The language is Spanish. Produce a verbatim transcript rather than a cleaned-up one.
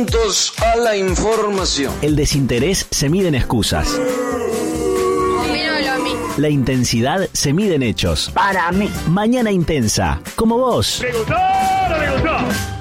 A la información. El desinterés se mide en excusas. La intensidad se mide en hechos. Para mí. Mañana intensa, como vos. ¿Le gustó o no le gustó?